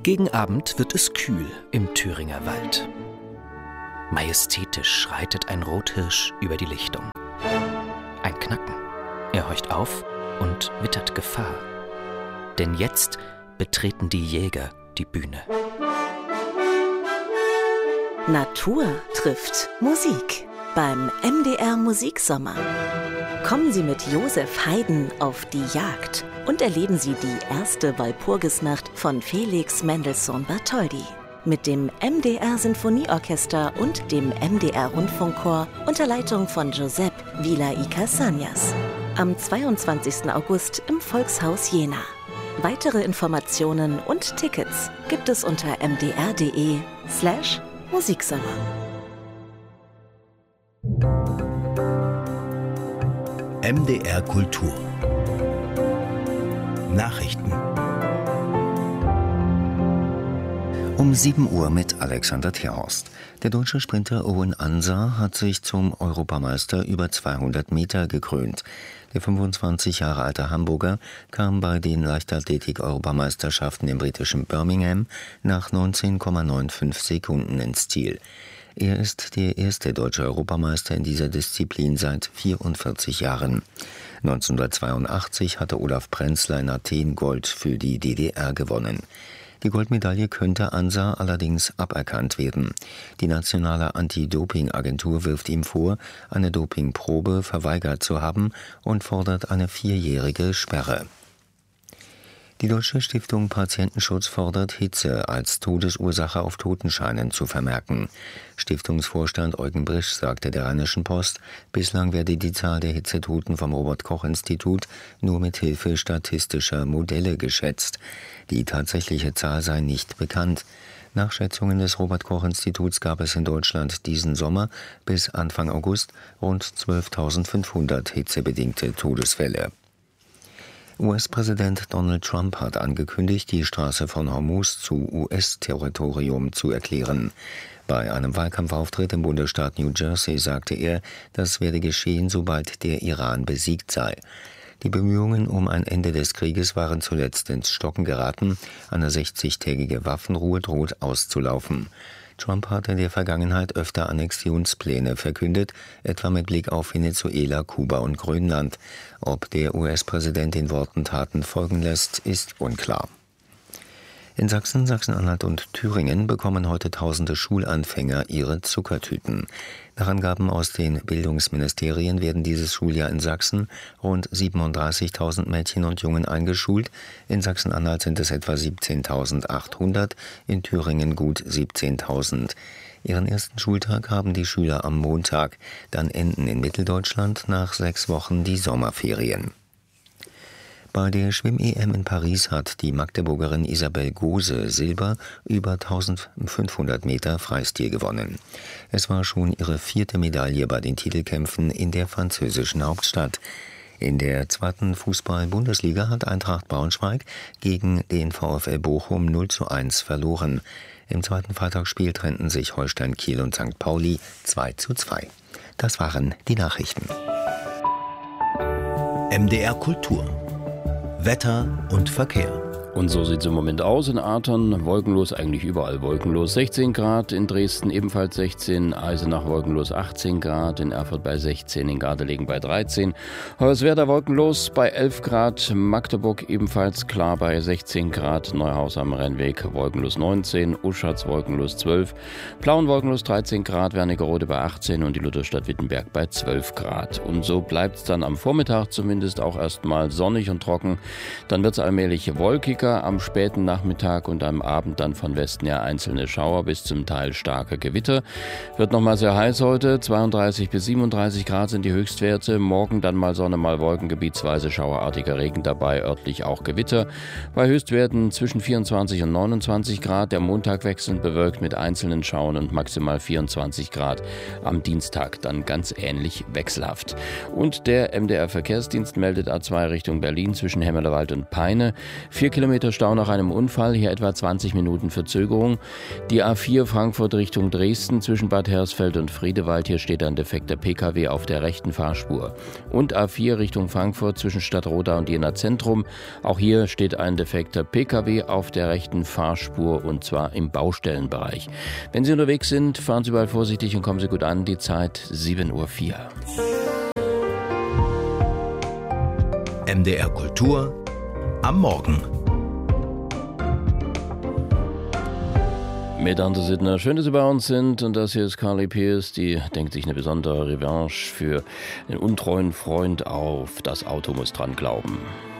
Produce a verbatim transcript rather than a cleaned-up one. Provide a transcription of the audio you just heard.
Gegen Abend wird es kühl im Thüringer Wald. Majestätisch schreitet ein Rothirsch über die Lichtung. Ein Knacken. Er horcht auf und wittert Gefahr. Denn jetzt betreten die Jäger die Bühne. Natur trifft Musik beim M D R Musiksommer. Kommen Sie mit Josef Haydn auf die Jagd und erleben Sie die erste Walpurgisnacht von Felix Mendelssohn Bartholdy. Mit dem M D R Sinfonieorchester und dem M D R Rundfunkchor unter Leitung von Giuseppe Villa y Cassagnas. Am zweiundzwanzigsten August im Volkshaus Jena. Weitere Informationen und Tickets gibt es unter mdr.de slash Musiksommer. M D R Kultur Nachrichten Um sieben Uhr mit Alexander Terhorst. Der deutsche Sprinter Owen Ansa hat sich zum Europameister über zweihundert Meter gekrönt. Der fünfundzwanzig Jahre alte Hamburger kam bei den Leichtathletik-Europameisterschaften im britischen Birmingham nach neunzehn Komma fünfundneunzig Sekunden ins Ziel. Er ist der erste deutsche Europameister in dieser Disziplin seit vierundvierzig Jahren. neunzehnhundertzweiundachtzig hatte Olaf Prenzler in Athen Gold für die D D R gewonnen. Die Goldmedaille könnte Ansa allerdings aberkannt werden. Die nationale Anti-Doping-Agentur wirft ihm vor, eine Dopingprobe verweigert zu haben und fordert eine vierjährige Sperre. Die Deutsche Stiftung Patientenschutz fordert, Hitze als Todesursache auf Totenscheinen zu vermerken. Stiftungsvorstand Eugen Brisch sagte der Rheinischen Post, bislang werde die Zahl der Hitzetoten vom Robert-Koch-Institut nur mit Hilfe statistischer Modelle geschätzt. Die tatsächliche Zahl sei nicht bekannt. Nach Schätzungen des Robert-Koch-Instituts gab es in Deutschland diesen Sommer bis Anfang August rund zwölftausendfünfhundert hitzebedingte Todesfälle. U S-Präsident Donald Trump hat angekündigt, die Straße von Hormuz zu U S-Territorium zu erklären. Bei einem Wahlkampfauftritt im Bundesstaat New Jersey sagte er, das werde geschehen, sobald der Iran besiegt sei. Die Bemühungen um ein Ende des Krieges waren zuletzt ins Stocken geraten. Eine sechzigtägige Waffenruhe droht auszulaufen. Trump hatte in der Vergangenheit öfter Annexionspläne verkündet, etwa mit Blick auf Venezuela, Kuba und Grönland. Ob der U S-Präsident den Worten Taten folgen lässt, ist unklar. In Sachsen, Sachsen-Anhalt und Thüringen bekommen heute tausende Schulanfänger ihre Zuckertüten. Nach Angaben aus den Bildungsministerien werden dieses Schuljahr in Sachsen rund siebenunddreißigtausend Mädchen und Jungen eingeschult. In Sachsen-Anhalt sind es etwa siebzehntausendachthundert, in Thüringen gut siebzehntausend. Ihren ersten Schultag haben die Schüler am Montag. Dann enden in Mitteldeutschland nach sechs Wochen die Sommerferien. Bei der Schwimm-E M in Paris hat die Magdeburgerin Isabel Gose Silber über eintausendfünfhundert Meter Freistil gewonnen. Es war schon ihre vierte Medaille bei den Titelkämpfen in der französischen Hauptstadt. In der zweiten Fußball-Bundesliga hat Eintracht Braunschweig gegen den VfL Bochum null zu eins verloren. Im zweiten Freitagsspiel trennten sich Holstein Kiel und Sankt Pauli zwei zu zwei. Das waren die Nachrichten. M D R Kultur Wetter und Verkehr. Und so sieht es im Moment aus in Athern. Wolkenlos, eigentlich überall wolkenlos. sechzehn Grad, in Dresden ebenfalls sechzehn, Eisenach wolkenlos achtzehn Grad, in Erfurt bei sechzehn, in Gardelegen bei dreizehn, Hoyerswerda wolkenlos bei elf Grad, Magdeburg ebenfalls klar bei sechzehn Grad, Neuhaus am Rennweg wolkenlos neunzehn, Uschatz wolkenlos zwölf, Plauen wolkenlos dreizehn Grad, Wernigerode bei achtzehn und die Lutherstadt Wittenberg bei zwölf Grad. Und so bleibt es dann am Vormittag zumindest auch erstmal sonnig und trocken. Dann wird es allmählich wolkig. Am späten Nachmittag und am Abend dann von Westen her einzelne Schauer bis zum Teil starke Gewitter. Wird nochmal sehr heiß heute, zweiunddreißig bis siebenunddreißig Grad sind die Höchstwerte. Morgen dann mal Sonne, mal Wolken, gebietsweise schauerartiger Regen dabei, örtlich auch Gewitter. Bei Höchstwerten zwischen vierundzwanzig und neunundzwanzig Grad. Der Montag wechselnd bewölkt mit einzelnen Schauern und maximal vierundzwanzig Grad. Am Dienstag dann ganz ähnlich wechselhaft. Und der M D R Verkehrsdienst meldet A zwei Richtung Berlin zwischen Hemmerlewald und Peine. Vier Kilometer Kilometer Stau nach einem Unfall, hier etwa zwanzig Minuten Verzögerung. Die A vier Frankfurt Richtung Dresden zwischen Bad Hersfeld und Friedewald, hier steht ein defekter P K W auf der rechten Fahrspur. Und A vier Richtung Frankfurt zwischen Stadtroda und Jena Zentrum, auch hier steht ein defekter P K W auf der rechten Fahrspur und zwar im Baustellenbereich. Wenn Sie unterwegs sind, fahren Sie überall vorsichtig und kommen Sie gut an. Die Zeit sieben Uhr vier. M D R Kultur am Morgen. Mesdames und Sidner, schön, dass Sie bei uns sind. Und das hier ist Carly Pearce, die denkt sich eine besondere Revanche für den untreuen Freund auf. Das Auto muss dran glauben.